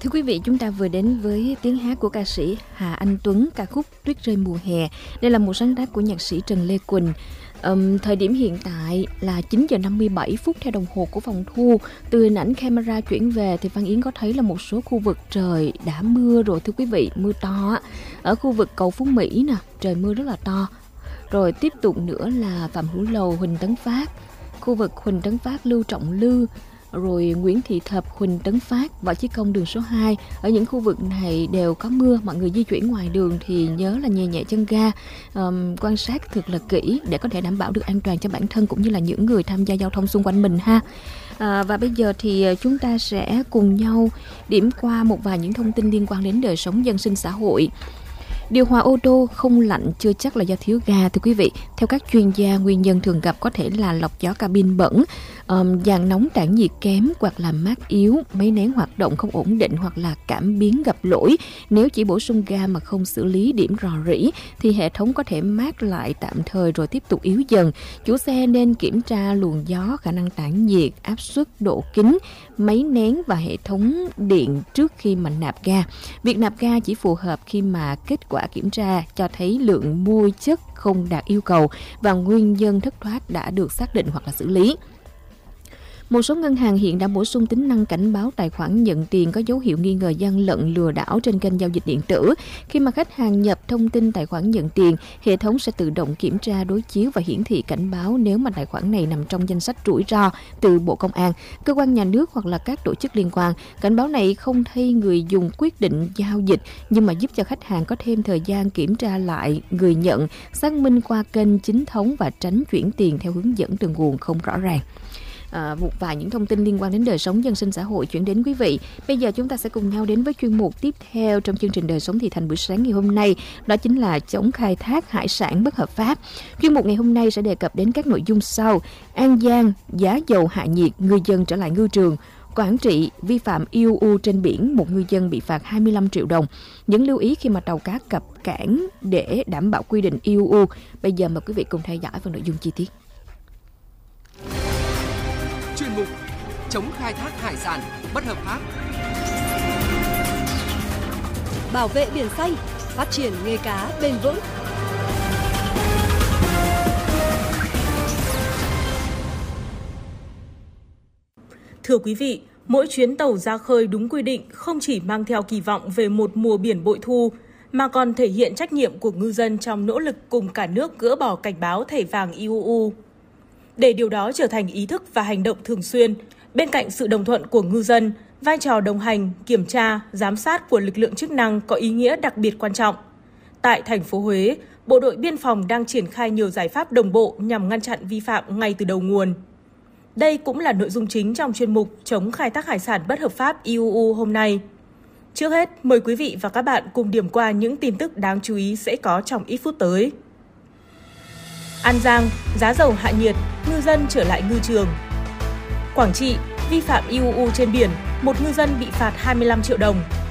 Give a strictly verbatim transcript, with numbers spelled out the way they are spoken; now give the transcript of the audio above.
Thưa quý vị, chúng ta vừa đến với tiếng hát của ca sĩ Hà Anh Tuấn, ca khúc Tuyết rơi mùa hè. Đây là một sáng tác của nhạc sĩ Trần Lê Quỳnh. Um, thời điểm hiện tại là chín giờ năm mươi bảy phút theo đồng hồ của phòng thu. Từ hình ảnh camera chuyển về thì Văn Yến có thấy là một số khu vực trời đã mưa rồi thưa quý vị, mưa to. Ở khu vực cầu Phú Mỹ nè, trời mưa rất là to. Rồi tiếp tục nữa là Phạm Hữu Lầu, Huỳnh Tấn Phát, khu vực Huỳnh Tấn Phát, Lưu Trọng Lư, rồi Nguyễn Thị Thập, Huỳnh Tấn Phát, Võ Chí Công đường số hai. Ở những khu vực này đều có mưa, mọi người di chuyển ngoài đường thì nhớ là nhẹ nhẹ chân ga, um, quan sát thật là kỹ để có thể đảm bảo được an toàn cho bản thân cũng như là những người tham gia giao thông xung quanh mình ha. À, và bây giờ thì chúng ta sẽ cùng nhau điểm qua một vài những thông tin liên quan đến đời sống dân sinh xã hội. Điều hòa ô tô không lạnh chưa chắc là do thiếu ga thưa quý vị. Theo các chuyên gia, nguyên nhân thường gặp có thể là lọc gió cabin bẩn, um, dàn nóng tản nhiệt kém hoặc là mát yếu, máy nén hoạt động không ổn định hoặc là cảm biến gặp lỗi. Nếu chỉ bổ sung ga mà không xử lý điểm rò rỉ thì hệ thống có thể mát lại tạm thời rồi tiếp tục yếu dần. Chủ xe nên kiểm tra luồng gió, khả năng tản nhiệt, áp suất, độ kính, máy nén và hệ thống điện trước khi mà nạp ga. Việc nạp ga chỉ phù hợp khi mà kết quả kiểm tra cho thấy lượng môi chất không đạt yêu cầu và nguyên nhân thất thoát đã được xác định hoặc là xử lý. Một số ngân hàng hiện đã bổ sung tính năng cảnh báo tài khoản nhận tiền có dấu hiệu nghi ngờ gian lận lừa đảo trên kênh giao dịch điện tử. Khi mà khách hàng nhập thông tin tài khoản nhận tiền, hệ thống sẽ tự động kiểm tra, đối chiếu và hiển thị cảnh báo nếu mà tài khoản này nằm trong danh sách rủi ro từ Bộ Công an, cơ quan nhà nước hoặc là các tổ chức liên quan. Cảnh báo này không thay người dùng quyết định giao dịch nhưng mà giúp cho khách hàng có thêm thời gian kiểm tra lại người nhận, xác minh qua kênh chính thống và tránh chuyển tiền theo hướng dẫn từ nguồn không rõ ràng. À, một vài những thông tin liên quan đến đời sống dân sinh xã hội chuyển đến quý vị. Bây giờ chúng ta sẽ cùng nhau đến với chuyên mục tiếp theo trong chương trình Đời sống Thị Thành buổi sáng ngày hôm nay. Đó chính là chống khai thác hải sản bất hợp pháp. Chuyên mục ngày hôm nay sẽ đề cập đến các nội dung sau: An Giang, giá dầu hạ nhiệt, ngư dân trở lại ngư trường. Quảng Trị, vi phạm i u u trên biển, một ngư dân bị phạt hai mươi lăm triệu đồng. Những lưu ý khi mà tàu cá cập cảng để đảm bảo quy định i u u. Bây giờ mời quý vị cùng theo dõi phần nội dung chi tiết. Chuyên mục chống khai thác hải sản bất hợp pháp, bảo vệ biển xanh, phát triển nghề cá bền vững. Thưa quý vị, mỗi chuyến tàu ra khơi đúng quy định không chỉ mang theo kỳ vọng về một mùa biển bội thu, mà còn thể hiện trách nhiệm của ngư dân trong nỗ lực cùng cả nước gỡ bỏ cảnh báo thẻ vàng i u u. Để điều đó trở thành ý thức và hành động thường xuyên, bên cạnh sự đồng thuận của ngư dân, vai trò đồng hành, kiểm tra, giám sát của lực lượng chức năng có ý nghĩa đặc biệt quan trọng. Tại thành phố Huế, Bộ đội Biên phòng đang triển khai nhiều giải pháp đồng bộ nhằm ngăn chặn vi phạm ngay từ đầu nguồn. Đây cũng là nội dung chính trong chuyên mục chống khai thác hải sản bất hợp pháp i u u hôm nay. Trước hết, mời quý vị và các bạn cùng điểm qua những tin tức đáng chú ý sẽ có trong ít phút tới. An Giang, giá dầu hạ nhiệt, ngư dân trở lại ngư trường. Quảng Trị, vi phạm i u u trên biển, một ngư dân bị phạt hai mươi lăm triệu đồng.